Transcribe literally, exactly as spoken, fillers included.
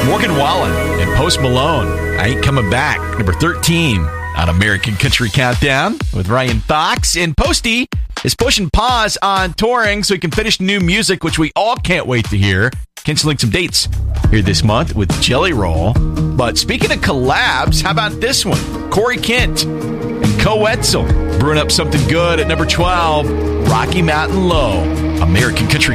Morgan Wallen and Post Malone. I Ain't Coming Back, number thirteen on American Country Countdown with Ryan Fox. And Posty is pushing pause on touring so he can finish new music, which we all can't wait to hear. Canceling some dates here this month with Jelly Roll. But speaking of collabs, how about this one? Corey Kent and Co Wetzel brewing up something good at number twelve, Rocky Mountain Low, American Country